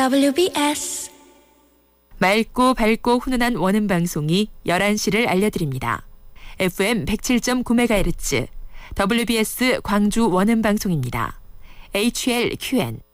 WBS 맑고 밝고 훈훈한 원음 방송이 11시를 알려드립니다. FM 107.9MHz WBS 광주 원음 방송입니다. HLQN